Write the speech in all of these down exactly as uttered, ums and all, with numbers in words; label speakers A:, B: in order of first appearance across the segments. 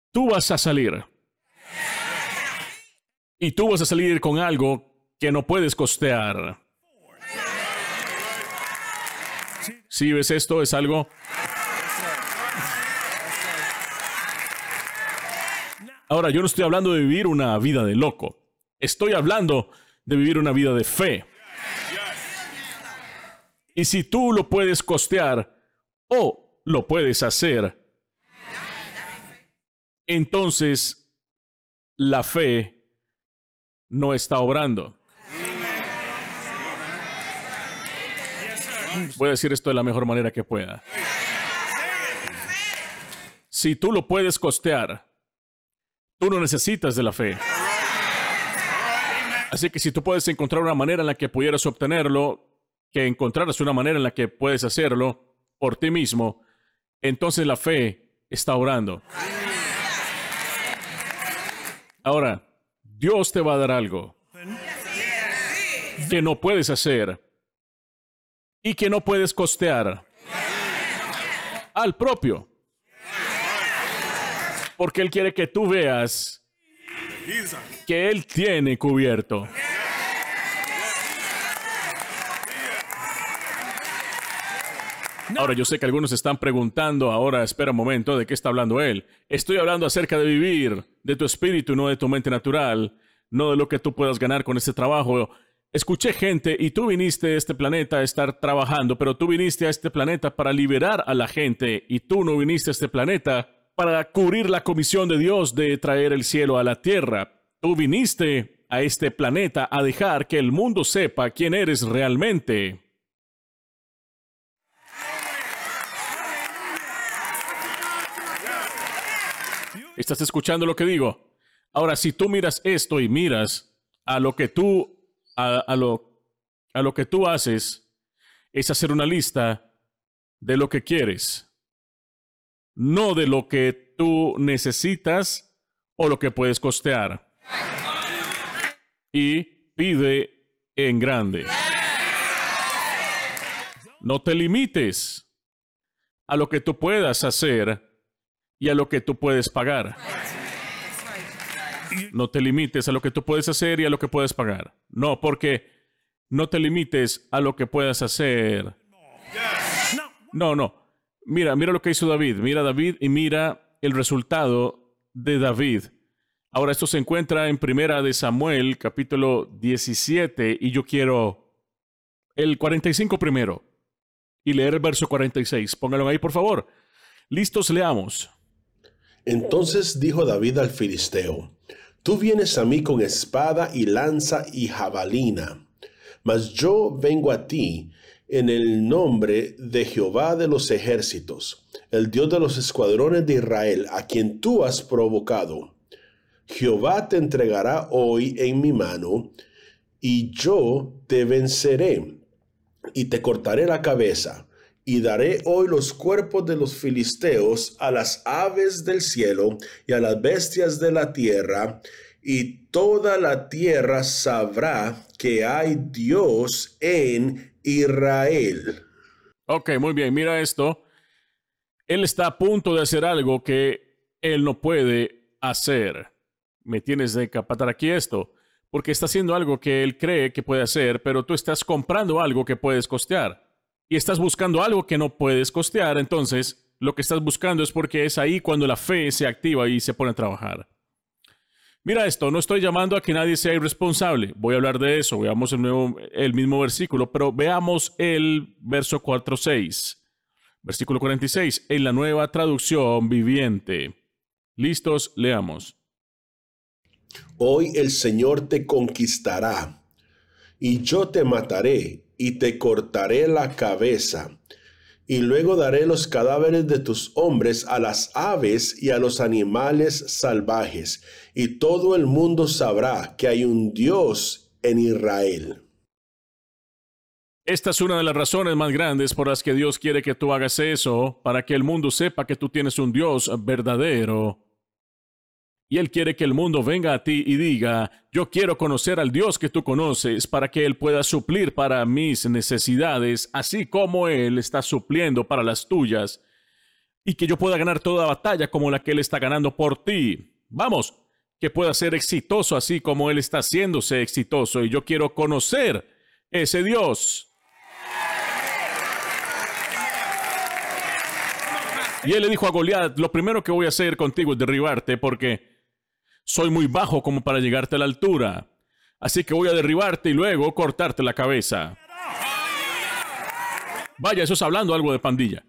A: tú vas a salir. Y tú vas a salir con algo que no puedes costear. ¿Sí ves esto? Es algo... Ahora, yo no estoy hablando de vivir una vida de loco. Estoy hablando de vivir una vida de fe. Y si tú lo puedes costear o lo puedes hacer, entonces la fe no está obrando. Voy a decir esto de la mejor manera que pueda. Si tú lo puedes costear, tú no necesitas de la fe. Así que si tú puedes encontrar una manera en la que pudieras obtenerlo, que encontraras una manera en la que puedes hacerlo por ti mismo, entonces la fe está obrando. Ahora, Dios te va a dar algo que no puedes hacer y que no puedes costear al propio. Porque Él quiere que tú veas que Él tiene cubierto. Ahora, yo sé que algunos están preguntando, ahora, espera un momento, ¿de qué está hablando Él? Estoy hablando acerca de vivir de tu espíritu, no de tu mente natural, no de lo que tú puedas ganar con este trabajo. Escuché gente, y tú viniste a este planeta a estar trabajando, pero tú viniste a este planeta para liberar a la gente, y tú no viniste a este planeta para cubrir la comisión de Dios de traer el cielo a la tierra. Tú viniste a este planeta a dejar que el mundo sepa quién eres realmente. ¿Estás escuchando lo que digo? Ahora, si tú miras esto y miras a lo que tú, a, a lo, a lo que tú haces, es hacer una lista de lo que quieres. No de lo que tú necesitas o lo que puedes costear. Y pide en grande. No te limites a lo que tú puedas hacer y a lo que tú puedes pagar. No te limites a lo que tú puedes hacer y a lo que puedes pagar. No, porque no te limites a lo que puedas hacer. No, no. Mira, mira lo que hizo David. Mira David y mira el resultado de David. Ahora, esto se encuentra en Primera de Samuel, capítulo diecisiete, y yo quiero el cuarenta y cinco primero y leer el verso cuarenta y seis. Pónganlo ahí, por favor. Listos, leamos.
B: Entonces dijo David al filisteo: Tú vienes a mí con espada y lanza y jabalina, mas yo vengo a ti en el nombre de Jehová de los ejércitos, el Dios de los escuadrones de Israel, a quien tú has provocado. Jehová te entregará hoy en mi mano, y yo te venceré, y te cortaré la cabeza, y daré hoy los cuerpos de los filisteos a las aves del cielo y a las bestias de la tierra, y toda la tierra sabrá que hay Dios en Israel.
A: Ok, muy bien, mira esto. Él está a punto de hacer algo que él no puede hacer. Me tienes de capatar aquí esto, porque está haciendo algo que él cree que puede hacer, pero tú estás comprando algo que puedes costear. Y estás buscando algo que no puedes costear, entonces lo que estás buscando es porque es ahí cuando la fe se activa y se pone a trabajar. Mira esto, no estoy llamando a que nadie sea irresponsable. Voy a hablar de eso, veamos el, nuevo, el mismo versículo, pero veamos el verso cuatro seis. Versículo cuarenta y seis, en la nueva traducción viviente. ¿Listos? Leamos.
B: Hoy el Señor te conquistará, y yo te mataré, y te cortaré la cabeza, y luego daré los cadáveres de tus hombres a las aves y a los animales salvajes, y todo el mundo sabrá que hay un Dios en Israel.
A: Esta es una de las razones más grandes por las que Dios quiere que tú hagas eso, para que el mundo sepa que tú tienes un Dios verdadero. Y Él quiere que el mundo venga a ti y diga, yo quiero conocer al Dios que tú conoces para que Él pueda suplir para mis necesidades, así como Él está supliendo para las tuyas. y que yo pueda ganar toda batalla como la que Él está ganando por ti. Vamos, que pueda ser exitoso así como Él está haciéndose exitoso, y yo quiero conocer ese Dios. Y Él le dijo a Goliat, lo primero que voy a hacer contigo es derribarte porque soy muy bajo como para llegarte a la altura. Así que voy a derribarte y luego cortarte la cabeza. Vaya, eso es hablando algo de pandilla.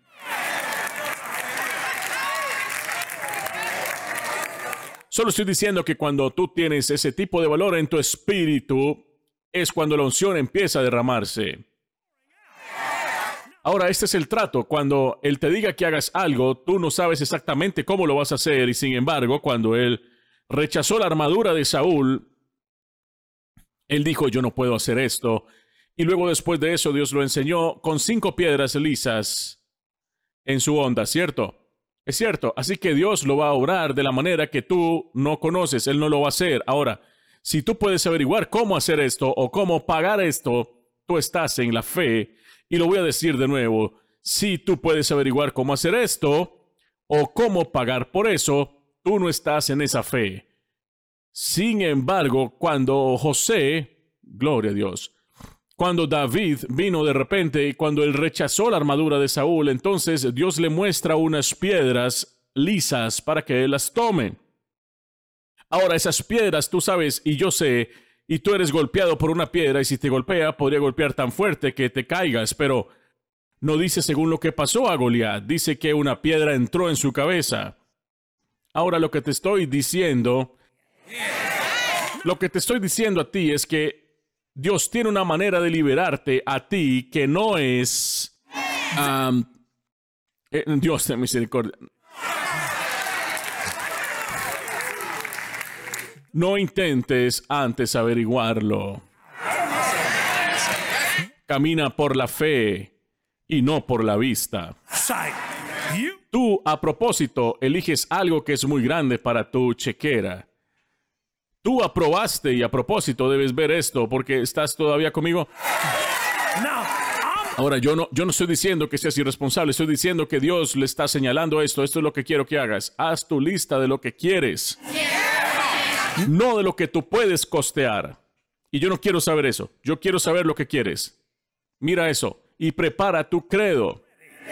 A: Solo estoy diciendo que cuando tú tienes ese tipo de valor en tu espíritu, es cuando la unción empieza a derramarse. Ahora, este es el trato. Cuando Él te diga que hagas algo, tú no sabes exactamente cómo lo vas a hacer. Y sin embargo, cuando Él rechazó la armadura de Saúl, Él dijo, yo no puedo hacer esto. Y luego después de eso, Dios lo enseñó con cinco piedras lisas en su onda, ¿cierto? Es cierto. Así que Dios lo va a obrar de la manera que tú no conoces. Él no lo va a hacer. Ahora, si tú puedes averiguar cómo hacer esto o cómo pagar esto, tú estás en la fe. Y lo voy a decir de nuevo, si tú puedes averiguar cómo hacer esto o cómo pagar por eso, tú no estás en esa fe. Sin embargo, cuando José, gloria a Dios, cuando David vino de repente y cuando él rechazó la armadura de Saúl, entonces Dios le muestra unas piedras lisas para que él las tome. Ahora, esas piedras, tú sabes, y yo sé, y tú eres golpeado por una piedra, y si te golpea, podría golpear tan fuerte que te caigas, pero no dice según lo que pasó a Goliat, dice que una piedra entró en su cabeza. Ahora, lo que te estoy diciendo, lo que te estoy diciendo a ti es que Dios tiene una manera de liberarte a ti que no es um, eh, Dios de misericordia. No intentes antes averiguarlo. Camina por la fe y no por la vista. Tú, a propósito, eliges algo que es muy grande para tu chequera. Tú aprobaste y a propósito debes ver esto porque estás todavía conmigo. Ahora, yo no, yo no estoy diciendo que seas irresponsable, estoy diciendo que Dios le está señalando esto. Esto es lo que quiero que hagas. Haz tu lista de lo que quieres. No de lo que tú puedes costear. Y yo no quiero saber eso. Yo quiero saber lo que quieres. Mira eso. Y prepara tu credo.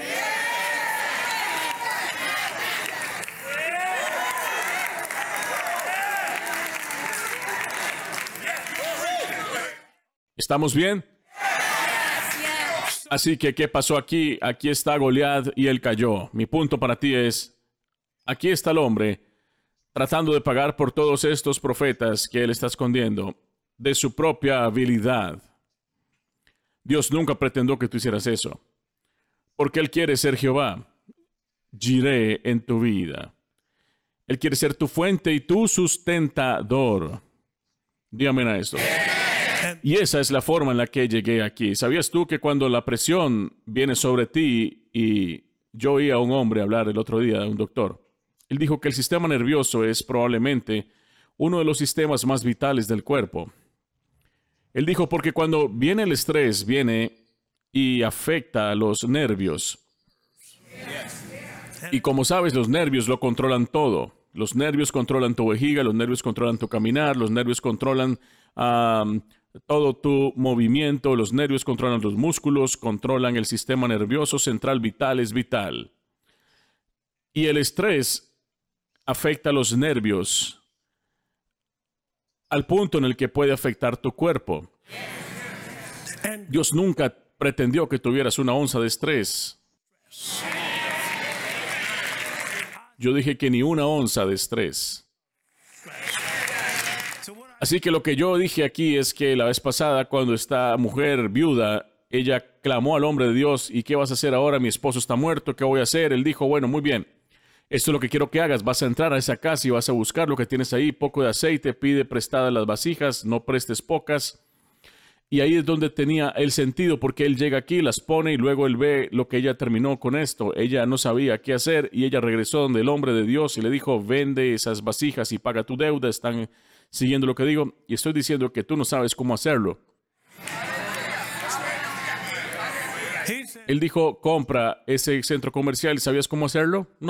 A: ¿Estamos bien? Así que, ¿qué pasó aquí? Aquí está Goliat y él cayó. Mi punto para ti es, aquí está el hombre tratando de pagar por todos estos profetas que él está escondiendo de su propia habilidad. Dios nunca pretendió que tú hicieras eso, porque Él quiere ser Jehová, Jireh en tu vida. Él quiere ser tu fuente y tu sustentador. Dígame a esto. Y esa es la forma en la que llegué aquí. ¿Sabías tú que cuando la presión viene sobre ti, y yo oí a un hombre hablar el otro día, un doctor, él dijo que el sistema nervioso es probablemente uno de los sistemas más vitales del cuerpo. Él dijo porque cuando viene el estrés, viene y afecta a los nervios. Y como sabes, los nervios lo controlan todo. Los nervios controlan tu vejiga, los nervios controlan tu caminar, los nervios controlan um, todo tu movimiento, los nervios controlan los músculos, controlan el sistema nervioso central vital, es vital. Y el estrés afecta a los nervios al punto en el que puede afectar tu cuerpo. Dios nunca pretendió que tuvieras una onza de estrés. Yo dije que ni una onza de estrés. Así que lo que yo dije aquí es que la vez pasada, cuando esta mujer viuda, ella clamó al hombre de Dios, ¿y qué vas a hacer ahora? Mi esposo está muerto, ¿qué voy a hacer? Él dijo, bueno, muy bien. Esto es lo que quiero que hagas. Vas a entrar a esa casa y vas a buscar lo que tienes ahí. Poco de aceite, pide prestadas las vasijas, no prestes pocas. Y ahí es donde tenía el sentido, porque él llega aquí, las pone y luego él ve lo que ella terminó con esto. Ella no sabía qué hacer y ella regresó donde el hombre de Dios y le dijo, vende esas vasijas y paga tu deuda. Están siguiendo lo que digo. Y estoy diciendo que tú no sabes cómo hacerlo. Él dijo, compra ese centro comercial. ¿Sabías cómo hacerlo? No.